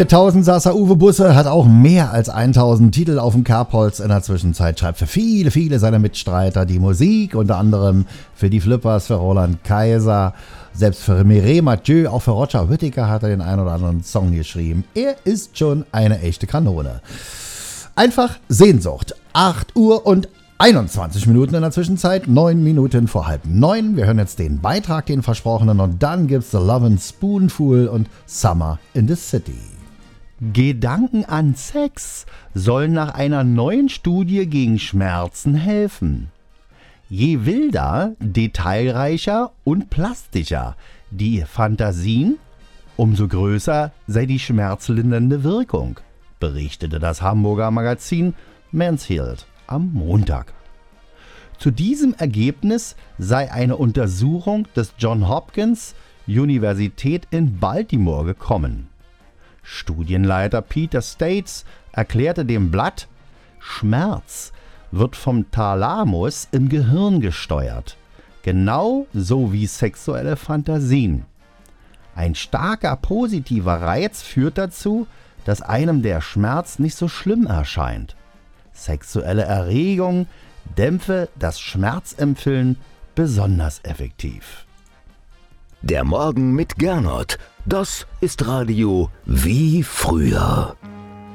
Der Tausendsasser Uwe Busse hat auch mehr als 1000 Titel auf dem Kerbholz in der Zwischenzeit, schreibt für viele, viele seiner Mitstreiter die Musik, unter anderem für die Flippers, für Roland Kaiser, selbst für Mireille Mathieu, auch für Roger Whittaker hat er den einen oder anderen Song geschrieben. Er ist schon eine echte Kanone. Einfach Sehnsucht. 8 Uhr und 21 Minuten in der Zwischenzeit, 9 Minuten vor 8:30. Wir hören jetzt den Beitrag, den versprochenen, und dann gibt's The Lovin' Spoonful und Summer in the City. Gedanken an Sex sollen nach einer neuen Studie gegen Schmerzen helfen. Je wilder, detailreicher und plastischer die Fantasien, umso größer sei die schmerzlindernde Wirkung, berichtete das Hamburger Magazin Mansfield am Montag. Zu diesem Ergebnis sei eine Untersuchung des Johns Hopkins Universität in Baltimore gekommen. Studienleiter Peter States erklärte dem Blatt, Schmerz wird vom Thalamus im Gehirn gesteuert, genau so wie sexuelle Fantasien. Ein starker positiver Reiz führt dazu, dass einem der Schmerz nicht so schlimm erscheint. Sexuelle Erregung dämpfe das Schmerzempfinden besonders effektiv. Der Morgen mit Gernot, das ist Radio wie früher.